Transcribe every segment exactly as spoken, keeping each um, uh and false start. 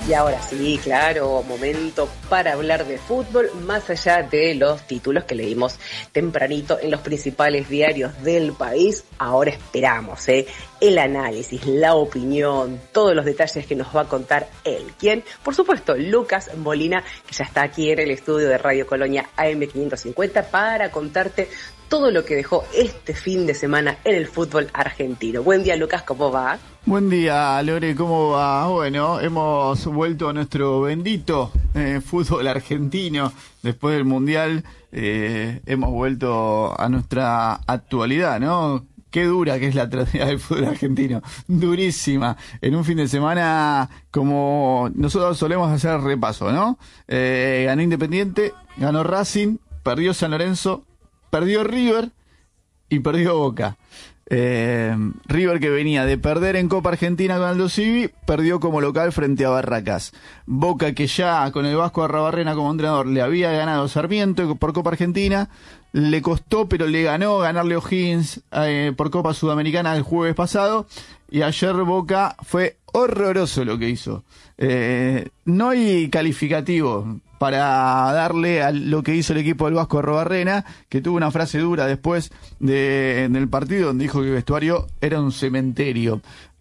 Y ahora sí, claro, momento para hablar de fútbol, más allá de los títulos que leímos tempranito en los principales diarios del país. Ahora esperamos ¿eh? el análisis, la opinión, todos los detalles que nos va a contar él. ¿Quién? Por supuesto, Lucas Molina, que ya está aquí en el estudio de Radio Colonia A M quinientos cincuenta para contarte todo lo que dejó este fin de semana en el fútbol argentino. Buen día, Lucas, ¿cómo va? Buen día, Lore, ¿cómo va? Bueno, hemos vuelto a nuestro bendito eh, fútbol argentino. Después del Mundial eh, hemos vuelto a nuestra actualidad, ¿no? Qué dura que es la tradición del fútbol argentino, durísima. En un fin de semana, como nosotros solemos hacer repaso, ¿no? Eh, ganó Independiente, ganó Racing, perdió San Lorenzo, perdió River y perdió Boca. Eh, River, que venía de perder en Copa Argentina con Aldo Civi, perdió como local frente a Barracas. Boca, que ya con el Vasco Arrabarrena como entrenador le había ganado Sarmiento por Copa Argentina, le costó pero le ganó ganarle O'Higgins eh, por Copa Sudamericana el jueves pasado, y ayer Boca fue horroroso lo que hizo. Eh, no hay calificativo para darle a lo que hizo el equipo del Vasco Arrabarrena, que tuvo una frase dura después de, del partido, donde dijo que el vestuario era un cementerio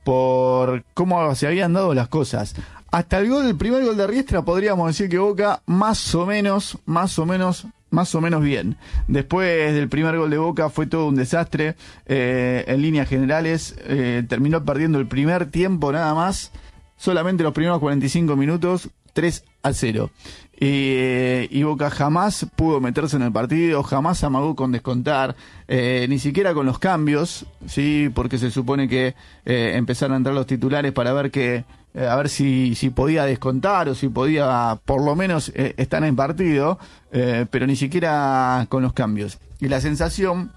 por cómo se habían dado las cosas. Hasta el gol, el primer gol de Riestra, podríamos decir que Boca más o menos, más o menos, más o menos bien. Después del primer gol de Boca fue todo un desastre. Eh, en líneas generales, eh, terminó perdiendo el primer tiempo nada más, solamente los primeros cuarenta y cinco minutos, tres a cero. Y, y Boca jamás pudo meterse en el partido, jamás amagó con descontar, eh, ni siquiera con los cambios, sí, porque se supone que eh, empezaron a entrar los titulares para ver que eh, a ver si, si podía descontar o si podía por lo menos eh, estar en partido, eh, pero ni siquiera con los cambios. Y la sensación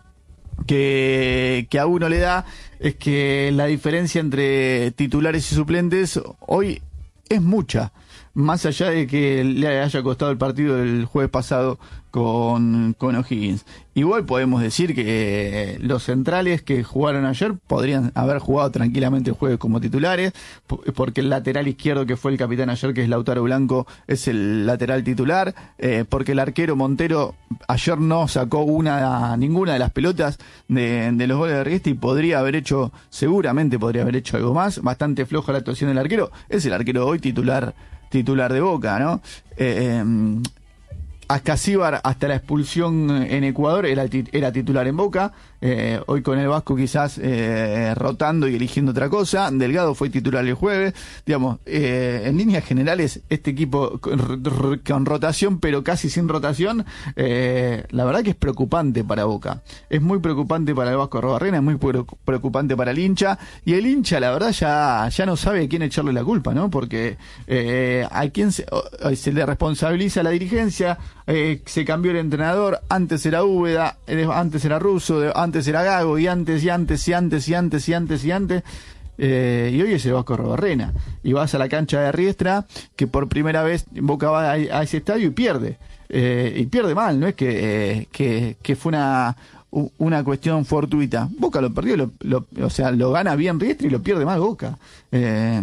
que, que a uno le da es que la diferencia entre titulares y suplentes hoy es mucha. Más allá de que le haya costado el partido del jueves pasado con, con O'Higgins. Igual podemos decir que los centrales que jugaron ayer podrían haber jugado tranquilamente el jueves como titulares, porque el lateral izquierdo que fue el capitán ayer, que es Lautaro Blanco, es el lateral titular, eh, porque el arquero Montero ayer no sacó una ninguna de las pelotas de, de los goles de Riestra, y podría haber hecho, seguramente podría haber hecho algo más. Bastante floja la actuación del arquero, es el arquero hoy titular titular de Boca, ¿no? Eh, eh, Ascasíbar, hasta la expulsión en Ecuador, era, era titular en Boca. Eh, hoy con el Vasco quizás eh, rotando y eligiendo otra cosa. Delgado fue titular el jueves. Digamos, eh, en líneas generales, este equipo con, con rotación, pero casi sin rotación, eh, la verdad que es preocupante para Boca. Es muy preocupante para el Vasco Arrabarrena, es muy preocupante para el hincha. Y el hincha, la verdad, ya, ya no sabe a quién echarle la culpa, ¿no? Porque eh, a quién se, se le responsabiliza la dirigencia. Eh, se cambió el entrenador, antes era Úbeda, antes era Russo, antes era Gago, y antes, y antes, y antes, y antes, y antes, y antes, eh, y hoy es el Vasco Arrabarrena, y vas a la cancha de Riestra, que por primera vez Boca va a, a ese estadio y pierde, eh, y pierde mal, no es que, eh, que, que fue una una cuestión fortuita. Boca lo perdió, lo, lo, o sea, lo gana bien Riestra y lo pierde mal Boca. Eh,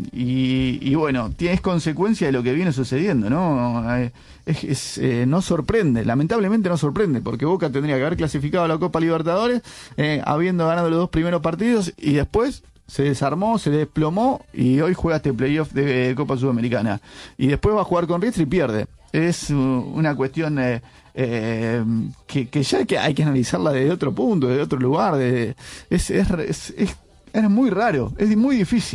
y, y bueno, es consecuencia de lo que viene sucediendo, ¿no? Eh, es, es, eh, no sorprende, lamentablemente no sorprende, porque Boca tendría que haber clasificado a la Copa Libertadores, eh, habiendo ganado los dos primeros partidos, y después se desarmó, se desplomó, y hoy juega este playoff de Copa Sudamericana. Y después va a jugar con Riestra y pierde. Es uh, una cuestión eh, eh, que, que ya hay que, hay que analizarla desde otro punto, desde otro lugar. De, es, es, es, es, es muy raro, es muy difícil.